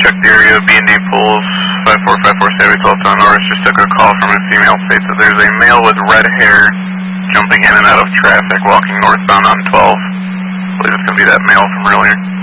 check the area, B&D pools, 5454 Savvy 12 on Norris. Just took a call from a female. States that there's a male with red hair jumping in and out of traffic, walking northbound on 12. I believe it's going to be that male from earlier.